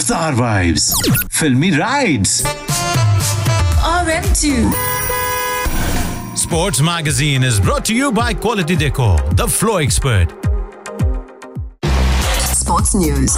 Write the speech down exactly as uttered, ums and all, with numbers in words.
मजेदार वाइब्स, फिल्मी rides R M two. Sports Magazine is brought to you by Quality Decor, the flow expert. Sports News